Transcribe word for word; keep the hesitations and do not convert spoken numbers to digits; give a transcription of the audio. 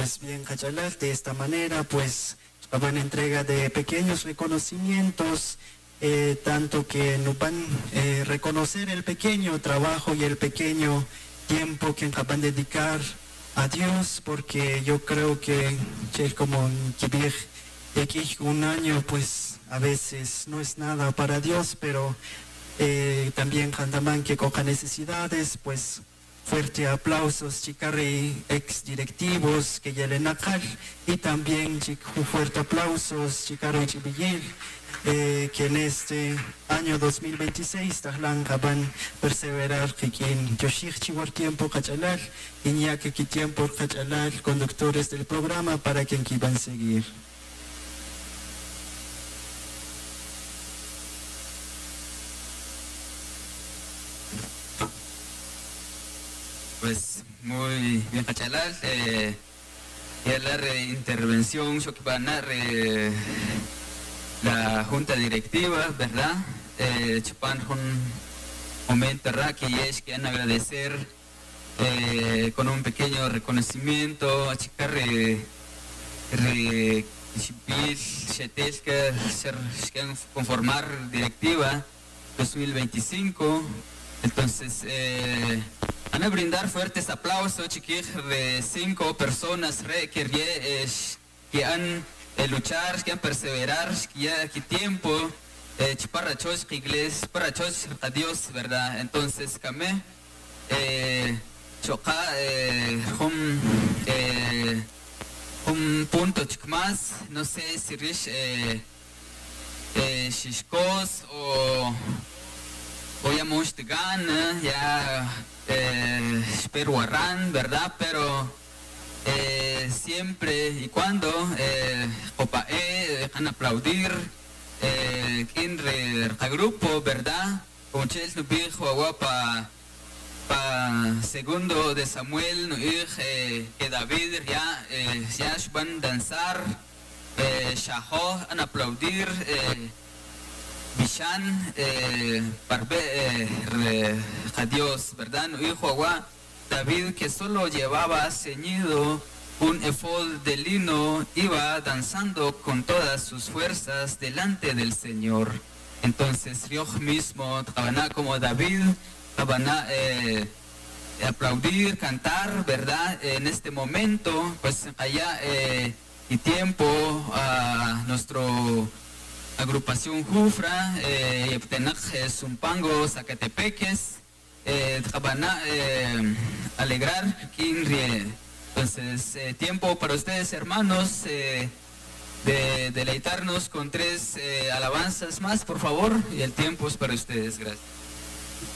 pues bien, Hachalar, de esta manera, pues, la buena entrega de pequeños reconocimientos, eh, tanto que nos van a eh, reconocer el pequeño trabajo y el pequeño tiempo que nos van a dedicar a Dios, porque yo creo que, que como que aquí un año, pues, a veces no es nada para Dios, pero eh, también Handaman que coja necesidades, pues, fuerte aplausos, Chicarri, ex directivos que ya le nacar, y también un fuerte aplausos, Chicarri Chibillir, eh, que en este año dos mil veintiséis Tahlan van perseverar que quien Yoshir Chihuar tiempo Cachalar, y ya que tiempo Cachalar, conductores del programa para quien van a seguir. Pues muy bien, Cachalal. Eh, y la reintervención, yo que van a re, la junta directiva, ¿verdad? Eh, chupan un momento que es que han agradecer eh, con un pequeño reconocimiento a chicar re, re, conformar directiva dos mil veinticinco. Entonces, eh, van a brindar fuertes aplausos, chiquij, de cinco personas re, que, eh, que han eh, luchar, que han perseverar, que ya que tiempo, eh, chiparrachos, que iglesia, chiparrachos, a Dios, ¿verdad? Entonces, camé, eh, choca, eh, un, eh, un punto chic más, no sé si rish, eh, eh, shishkos o o ya Moshtigan, ya eh, Peruarán, ¿verdad? Pero eh, siempre y cuando eh, Copae dejan aplaudir eh, quien grupo, ¿verdad? Como Chels no dijo agua pa, pa segundo de Samuel no eh, que David ya eh, ya van a danzar eh, Shahó van a aplaudir eh, Bishan, eh, parbe, eh, a Dios, ¿verdad? Hijo agua, David que solo llevaba ceñido un efod de lino, iba danzando con todas sus fuerzas delante del Señor. Entonces Dios mismo, trabaja como David, trabaja eh, aplaudir, cantar, ¿verdad? En este momento, pues allá eh, y tiempo a nuestro agrupación Jufra, eh, Zumpango, Zacatepeques, eh, eh, alegrar, Kinrie. Entonces, eh, tiempo para ustedes, hermanos, eh, de deleitarnos con tres eh, alabanzas más, por favor, y el tiempo es para ustedes. Gracias.